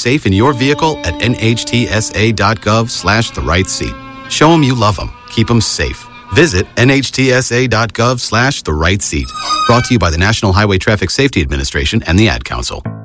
safe in your vehicle at nhtsa.gov/the-right-seat. Show them you love them. Keep them safe. Visit nhtsa.gov/the-right-seat. Brought to you by the National Highway Traffic Safety Administration and the Ad Council.